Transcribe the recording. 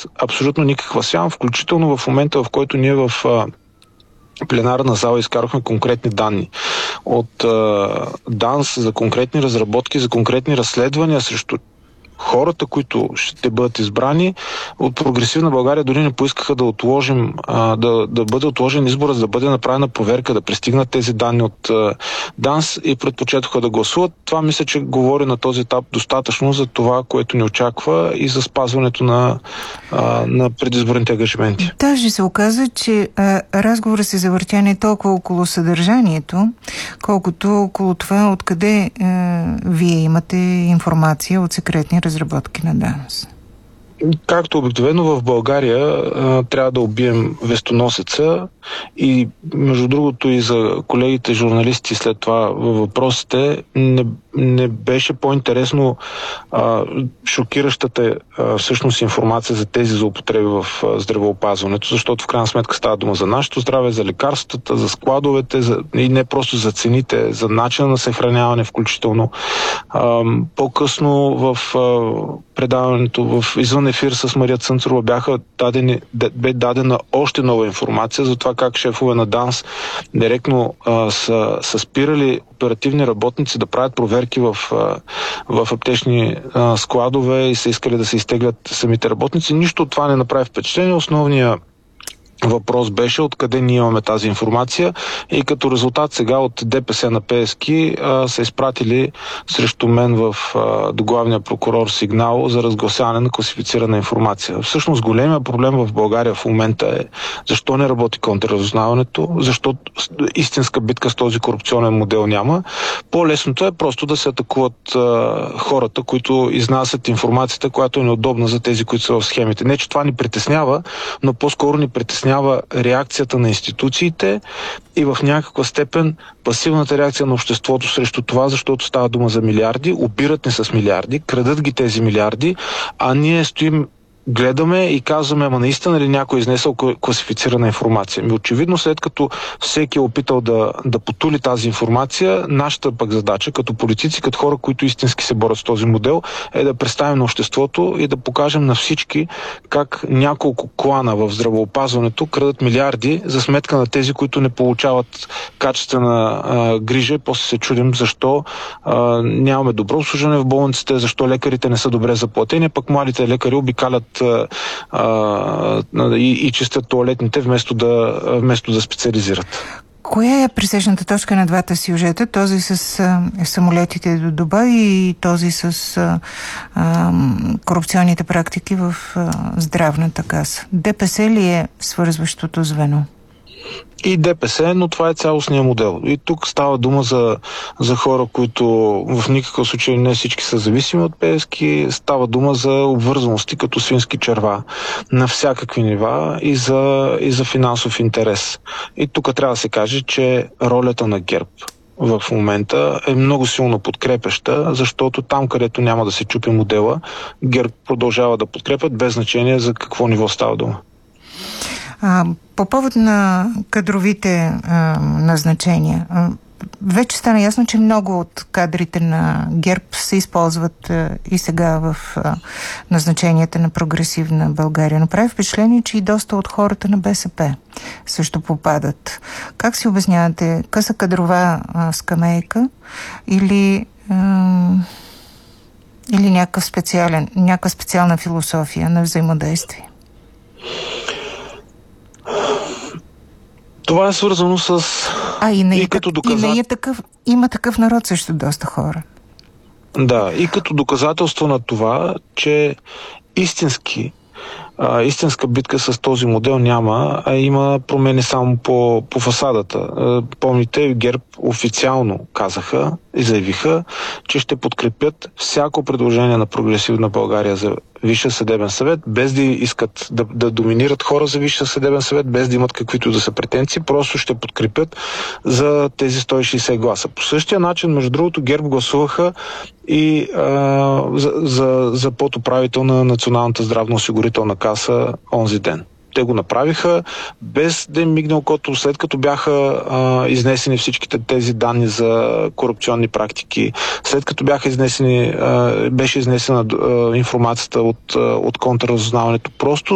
абсолютно никаква сян, включително в момента, в който ние в пленарна зала изкарахме конкретни данни от ДАНС за конкретни разработки, за конкретни разследвания срещу хората, които ще бъдат избрани. От Прогресивна България дори не поискаха да отложим, да бъде отложен избора, за да бъде направена проверка, да пристигнат тези данни от ДАНС и предпочетоха да гласуват. Това мисля, че говори на този етап достатъчно за това, което ни очаква и за спазването на предизборните ангажименти. Даже се оказа, че разговорът се завъртя не толкова около съдържанието, колкото около това откъде вие имате информация от секретни разработки на ДАНС. Както обикновено в България трябва да убием вестоносеца и между другото и за колегите журналисти след това във въпросите не беше по-интересно шокиращата всъщност информация за тези злоупотреби в здравеопазването, защото в крайна сметка става дума за нашето здраве, за лекарствата, за складовете и не просто за цените, за начина на съхраняване включително. По-късно в предаването в извън ефир с Мария Цънцарова бе дадена още нова информация за това как шефове на ДАНС директно са спирали оперативни работници да правят проверки в аптечни складове и са искали да се изтеглят самите работници. Нищо от това не направи впечатление. Основният въпрос беше откъде ние имаме тази информация и като резултат сега от ДПС на Пеевски са изпратили срещу мен до главния прокурор сигнал за разгласяване на класифицирана информация. Всъщност големия проблем в България в момента е защо не работи контрразузнаването, защо истинска битка с този корупционен модел няма. По-лесното е просто да се атакуват хората, които изнасят информацията, която е неудобна за тези, които са в схемите. Не, че това ни притеснява, но по-скоро ни притеснява реакцията на институциите и в някаква степен пасивната реакция на обществото срещу това, защото става дума за милиарди, обират ни с милиарди, крадат ги тези милиарди, а ние стоим, гледаме и казваме, ама наистина ли някой изнесъл класифицирана информация? Очевидно, след като всеки е опитал да потули тази информация, нашата пък задача, като политици, като хора, които истински се борят с този модел, е да представим на обществото и да покажем на всички как няколко клана в здравеопазването крадат милиарди за сметка на тези, които не получават качествена грижа. После се чудим защо нямаме добро обслужване в болниците, защо лекарите не са добре заплатени, пък младите лекари обикалят и чистят тоалетните, вместо да специализират. Коя е пресечната точка на двата сюжета? Този с самолетите до Дубай и този с корупционните практики в здравната каса? ДПС ли е свързващото звено? И ДПС, но това е цялостният модел. И тук става дума за хора, които в никакъв случай не всички са зависими от Пеевски. Става дума за обвързаности като свински черва на всякакви нива и за финансов интерес. И тук трябва да се каже, че ролята на ГЕРБ в момента е много силно подкрепеща, защото там, където няма да се чупи модела, ГЕРБ продължава да подкрепят без значение за какво ниво става дума. По повод на кадровите назначения, вече стана ясно, че много от кадрите на ГЕРБ се използват и сега в назначенията на Прогресивна България. Но прави впечатление, че и доста от хората на БСП също попадат. Как си обяснявате? Къса кадрова скамейка или някаква специална философия на взаимодействие? Това е свързано с... Има такъв народ също доста хора. Да, и като доказателство на това, че истинска битка с този модел няма, а има промени само по фасадата. Помните, ГЕРБ официално казаха и заявиха, че ще подкрепят всяко предложение на Прогресивна България за Висшия съдебен съвет, без да искат да доминират хора за Висшия съдебен съвет, без да имат каквито да са претенции, просто ще подкрепят за тези 160 гласа. По същия начин, между другото, ГЕРБ гласуваха и за подуправител на Националната здравноосигурителна каса онзи ден. Те го направиха без да им мигне окото, след като бяха изнесени всичките тези данни за корупционни практики, след като беше изнесена информацията от контрразузнаването. Просто